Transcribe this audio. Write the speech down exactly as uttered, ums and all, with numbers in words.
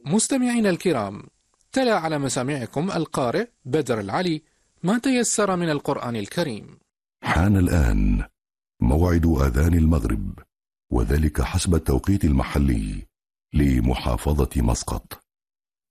مستمعينا الكرام، تلا على مسامعكم القارئ بدر العلي ما تيسر من القرآن الكريم. حان الآن موعد آذان المغرب، وذلك حسب التوقيت المحلي لمحافظة مسقط.